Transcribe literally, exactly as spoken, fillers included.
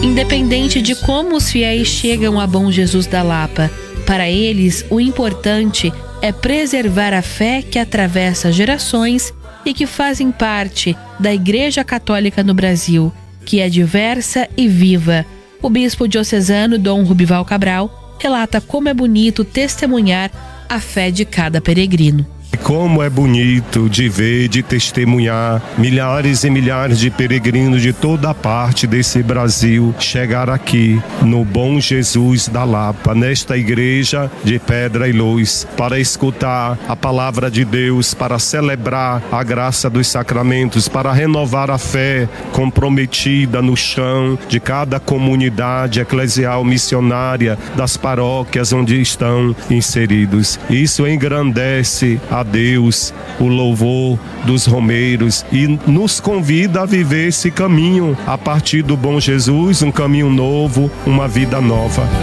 Independente de como os fiéis chegam a Bom Jesus da Lapa, para eles o importante é preservar a fé que atravessa gerações e que fazem parte da Igreja Católica no Brasil, que é diversa e viva. O bispo diocesano Dom Rubival Cabral relata como é bonito testemunhar a fé de cada peregrino. Como é bonito de ver, de testemunhar milhares e milhares de peregrinos de toda a parte desse Brasil chegar aqui no Bom Jesus da Lapa, nesta igreja de pedra e luz, para escutar a palavra de Deus, para celebrar a graça dos sacramentos, para renovar a fé comprometida no chão de cada comunidade eclesial missionária das paróquias onde estão inseridos. Isso engrandece a Deus, o louvor dos romeiros, e nos convida a viver esse caminho a partir do Bom Jesus, um caminho novo, uma vida nova.